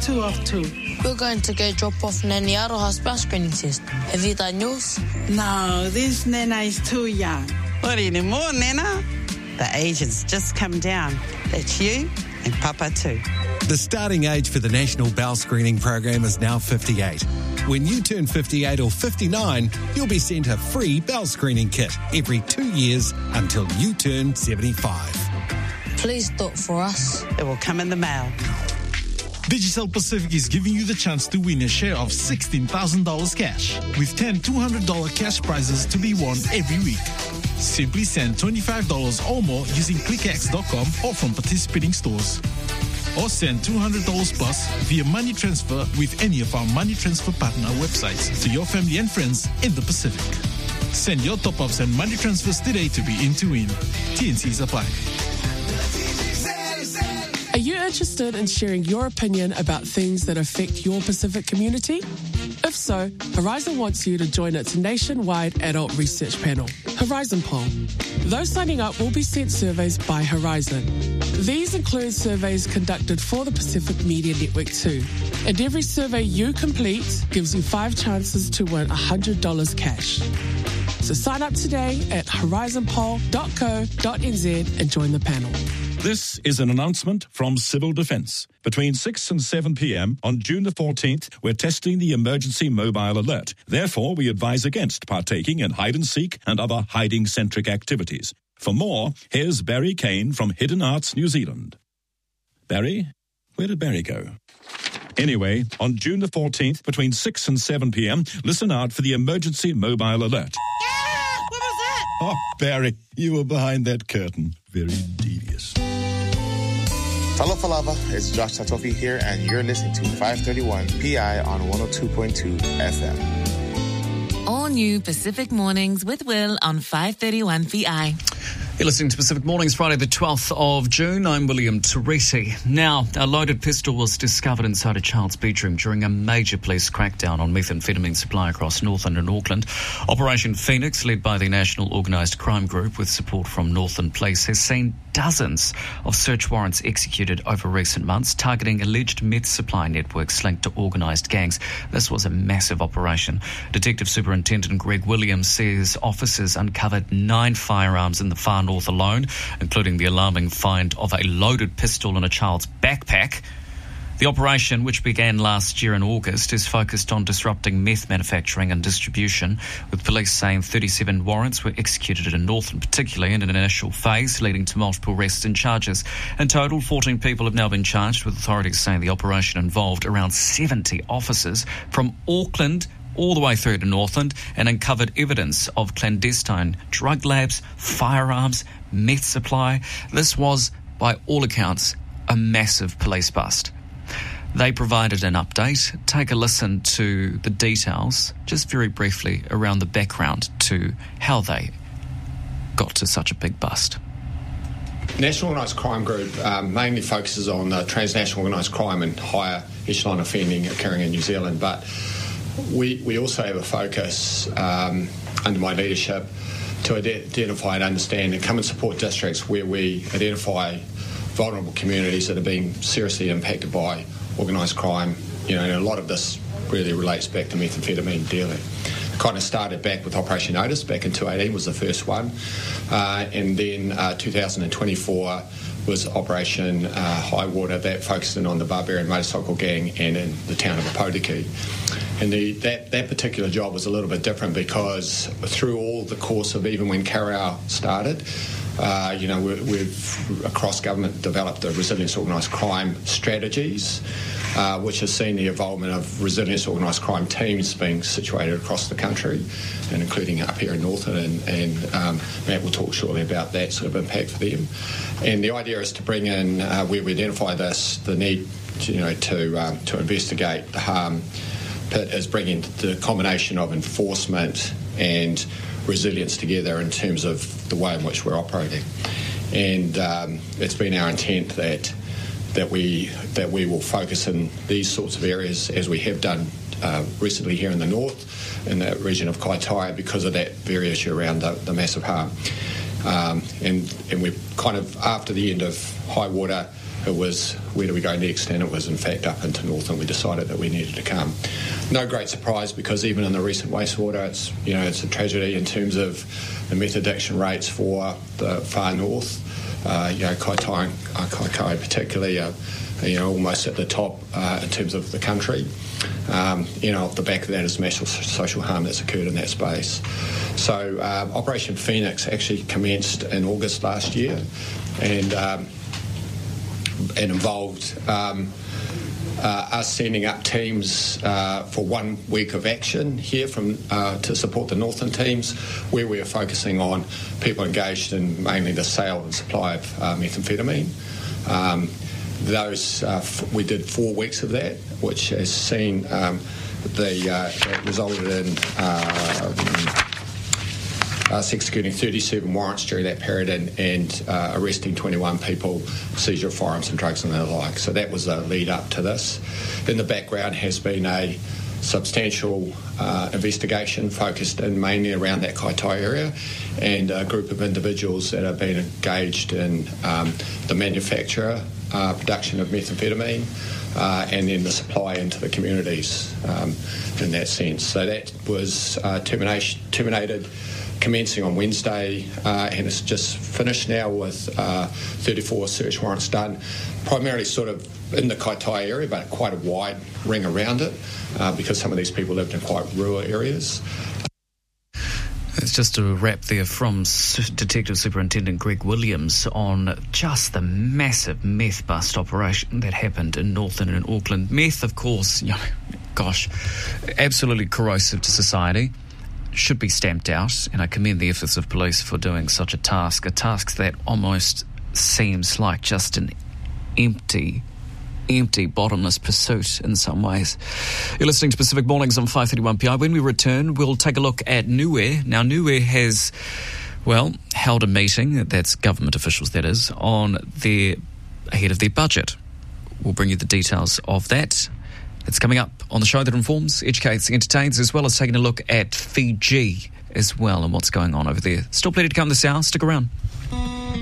2 of 2. We're going to go drop off Nanny Aroha's bell screening test. Have you done yours? No, this Nana is too young. What anymore, Nana? The age has just come down. That's you and Papa too. The starting age for the National Bowel Screening Program is now 58. When you turn 58 or 59, you'll be sent a free bowel screening kit every 2 years until you turn 75. Please do it for us. It will come in the mail. Digicel Pacific is giving you the chance to win a share of $16,000 cash, with 10 $200 cash prizes to be won every week. Simply send $25 or more using clickx.com or from participating stores. Or send $200 plus via money transfer with any of our money transfer partner websites to your family and friends in the Pacific. Send your top-ups and money transfers today to be in to win. TNCs apply. Are you interested in sharing your opinion about things that affect your Pacific community? If so, Horizon wants you to join its nationwide adult research panel, Horizon Poll. Those signing up will be sent surveys by Horizon. These include surveys conducted for the Pacific Media Network too. And every survey you complete gives you 5 chances to win $100 cash. So sign up today at horizonpoll.co.nz and join the panel. This is an announcement from Civil Defence. Between 6 and 7 p.m. on June the 14th, we're testing the emergency mobile alert. Therefore, we advise against partaking in hide-and-seek and other hiding-centric activities. For more, here's Barry Kane from Hidden Arts New Zealand. Barry? Where did Barry go? Anyway, on June the 14th, between 6 and 7 p.m, listen out for the emergency mobile alert. What was that? Oh, Barry, you were behind that curtain. Very devious. Talofa lava, it's Josh Tatofi here, and you're listening to 531 PI on 102.2 FM. All new Pacific Mornings with Will on 531 PI. You're listening to Pacific Mornings, Friday the 12th of June. I'm William Teresi. Now, a loaded pistol was discovered inside a child's bedroom during a major police crackdown on methamphetamine supply across Northland and Auckland. Operation Phoenix, led by the National Organised Crime Group with support from Northland Police, has seen dozens of search warrants executed over recent months, targeting alleged meth supply networks linked to organised gangs. This was a massive operation. Detective Superintendent Greg Williams says officers uncovered 9 firearms in the far north alone, including the alarming find of a loaded pistol in a child's backpack. The operation, which began last year in August, is focused on disrupting meth manufacturing and distribution, with police saying 37 warrants were executed in Northland, particularly in an initial phase, leading to multiple arrests and charges. In total, 14 people have now been charged, with authorities saying the operation involved around 70 officers from Auckland all the way through to Northland, and uncovered evidence of clandestine drug labs, firearms, meth supply. This was, by all accounts, a massive police bust. They provided an update. Take a listen to the details, just very briefly, around the background to how they got to such a big bust. National Organised Crime Group mainly focuses on transnational organised crime and higher echelon offending occurring in New Zealand, but we also have a focus under my leadership to identify and understand and come and support districts where we identify vulnerable communities that are being seriously impacted by organised crime. You know, and a lot of this really relates back to methamphetamine dealing. It kind of started back with Operation Otis back in 2018 was the first one, and then 2024 was Operation High Water, that focused in on the Barbarian Motorcycle Gang and in the town of Apotiki. And that particular job was a little bit different because through all the course of even when Karau started, we've across government developed the resilience organised crime strategies, which has seen the involvement of resilience organised crime teams being situated across the country, and including up here in Northland. And Matt will talk shortly about that sort of impact for them. And the idea is to bring in, where we identify this, the need, to investigate the harm. That is bringing the combination of enforcement and resilience together in terms of the way in which we're operating. And it's been our intent that we will focus in these sorts of areas, as we have done recently here in the north, in that region of Kaitaia, because of that very issue around the massive harm. And we've kind of, after the end of High Water, it was where do we go next, and it was in fact up into Northern. We decided that we needed to come. No great surprise, because even in the recent wastewater, it's a tragedy in terms of the meth addiction rates for the far north. Kaitaia and Kaikaia particularly almost at the top in terms of the country. Off the back of that is massive social harm that's occurred in that space. So Operation Phoenix actually commenced in August last year, and involved us sending up teams for 1 week of action here to support the Northern teams, where we are focusing on people engaged in mainly the sale and supply of methamphetamine. We did 4 weeks of that, which has seen that resulted in us executing 37 warrants during that period and arresting 21 people, seizure of firearms and drugs and the like. So that was a lead up to this. In the background has been a substantial investigation focused in mainly around that Kaitaia area, and a group of individuals that have been engaged in the manufacture, production of methamphetamine, and then the supply into the communities in that sense. So that was terminated commencing on Wednesday, and it's just finished now with 34 search warrants done, primarily sort of in the Kaitaia area, but quite a wide ring around it, because some of these people lived in quite rural areas. It's just a wrap there from Detective Superintendent Greg Williams on just the massive meth bust operation that happened in Northern and in Auckland. Meth, of course, absolutely corrosive to society, should be stamped out, and I commend the efforts of police for doing such a task that almost seems like just an empty, bottomless pursuit in some ways. You're listening to Pacific Mornings on 531 PI. When we return, we'll take a look at Nuair. Now, Nuair has, held a meeting, that's government officials that is, ahead of their budget. We'll bring you the details of that. It's coming up on the show that informs, educates, entertains, as well as taking a look at Fiji as well and what's going on over there. Still plenty to come this hour. Stick around.